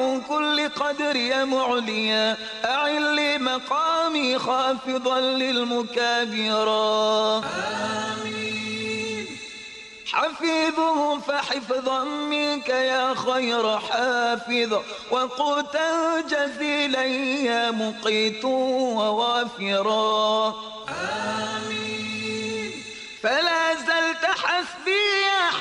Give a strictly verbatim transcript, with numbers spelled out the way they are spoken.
من كل قدر يا معليا أعل لي مقامي خافضا للمكابرا. آمين. حفيظهم فحفظا منك يا خير حافظ وقوتا جزيلا يا مقيت ووافرا. آمين. فلا زلت حسبي يا